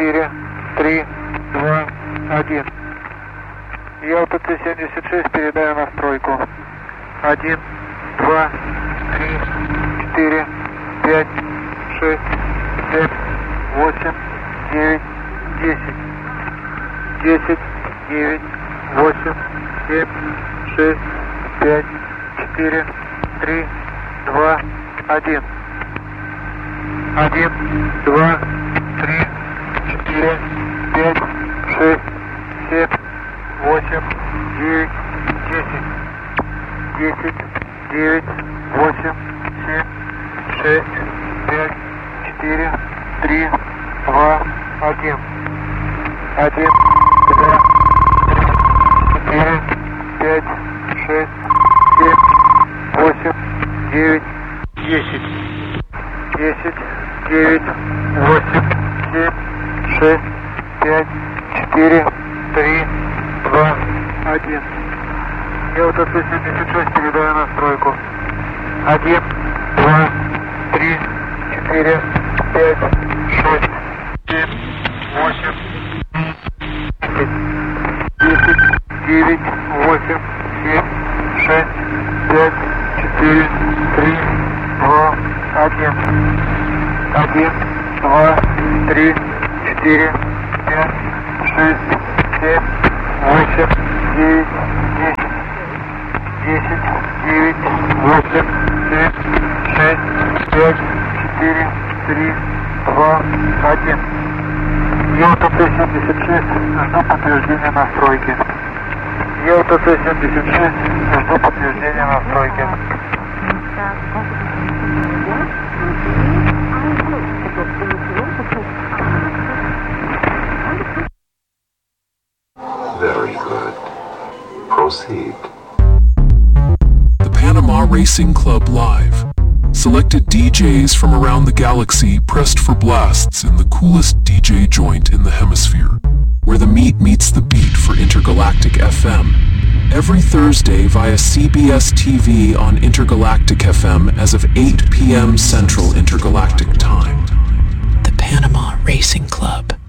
4, 3, 2, 1. Ялта Т-76, передаю настройку. 1, 2, 3, 4, 5, 6, 7, 8, 9, 10. 10, 9, 8, 7, 6, 5, 4, 3, 2, 1. 1, 2, 3, 4, 5, 6, 7, 8, 9, 10. 10, 9, 8, 7, 6, 5, 4, 3, 2, 1. 1, 2, 3, 4, 5, 6, 7, 8, 9, 10. 10, 9, 8, 7, 6, 5, 4, 3, 2, 1. Ялта Т-76, передаю настройку. 1, 2, 3, 4, 5, 6, 7, 8, 10, 9, 8, 7, 6, 5, 4, 3, 2, 1. 1, 2, 3, 4, 5, 6, 7, 8, 9, 10. 10, 9, 8, 7, 6, 5, 4, 3, 2, 1. Ялта Т-76, жду подтверждения настройки. Ялта Т-76, жду подтверждения настройки. Very good. Proceed. Panama Racing Club Live. Selected DJs from around the galaxy pressed for blasts in the coolest DJ joint in the hemisphere, where the meat meets the beat for Intergalactic FM. Every Thursday via CBS TV on Intergalactic FM as of 8 p.m. Central Intergalactic Time. The Panama Racing Club.